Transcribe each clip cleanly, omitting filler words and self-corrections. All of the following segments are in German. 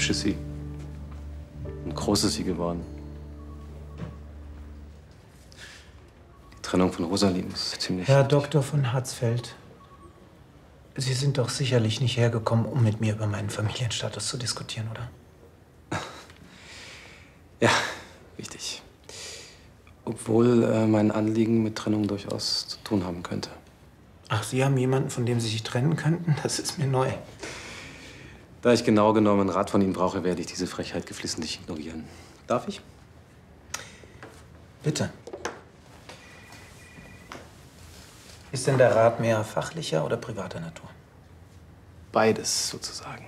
hübsch ist sie. Und groß ist sie geworden. Die Trennung von Rosalind ist ziemlich... Herr Dr. von Hatzfeld, Sie sind doch sicherlich nicht hergekommen, um mit mir über meinen Familienstatus zu diskutieren, oder? Ja, richtig. Obwohl mein Anliegen mit Trennung durchaus zu tun haben könnte. Ach, Sie haben jemanden, von dem Sie sich trennen könnten? Das ist mir neu. Da ich genau genommen einen Rat von Ihnen brauche, werde ich diese Frechheit geflissentlich ignorieren. Darf ich? Bitte. Ist denn der Rat mehr fachlicher oder privater Natur? Beides sozusagen.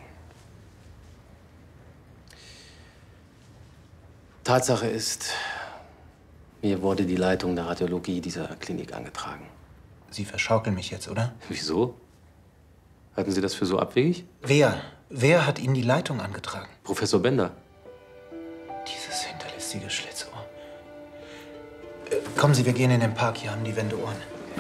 Tatsache ist, mir wurde die Leitung der Radiologie dieser Klinik angetragen. Sie verschaukeln mich jetzt, oder? Wieso? Halten Sie das für so abwegig? Wer? Wer hat Ihnen die Leitung angetragen? Professor Bender. Dieses hinterlistige Schlitzohr. Kommen Sie, wir gehen in den Park. Hier haben die Wände Ohren.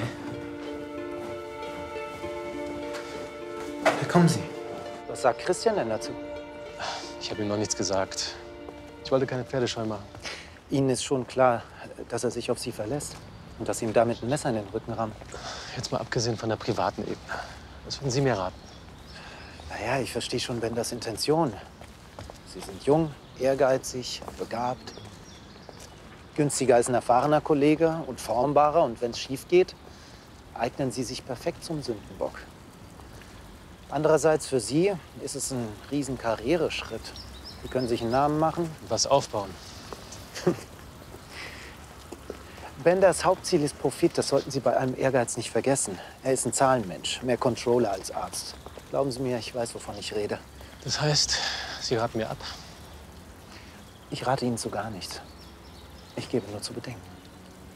Kommen Sie. Was sagt Christian denn dazu? Ich habe ihm noch nichts gesagt. Ich wollte keine Pferdescheu machen. Ihnen ist schon klar, dass er sich auf Sie verlässt und dass Sie ihm damit ein Messer in den Rücken rammen. Jetzt mal abgesehen von der privaten Ebene. Was würden Sie mir raten? Naja, ich verstehe schon Benders Intention. Sie sind jung, ehrgeizig, begabt. Günstiger als ein erfahrener Kollege und formbarer. Und wenn es schief geht, eignen Sie sich perfekt zum Sündenbock. Andererseits für Sie ist es ein riesen Karriereschritt. Sie können sich einen Namen machen. Was aufbauen. Benders Hauptziel ist Profit. Das sollten Sie bei allem Ehrgeiz nicht vergessen. Er ist ein Zahlenmensch, mehr Controller als Arzt. Glauben Sie mir, ich weiß, wovon ich rede. Das heißt, Sie raten mir ab? Ich rate Ihnen zu gar nichts. Ich gebe nur zu bedenken.